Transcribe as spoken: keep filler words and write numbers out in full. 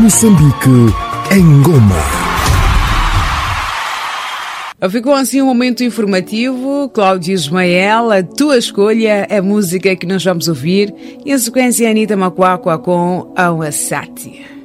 Moçambique em Goma. Ficou assim um momento informativo. Cláudio Ismael, a tua escolha, a música que nós vamos ouvir. E a sequência, Anitta Macuacua com Awasati.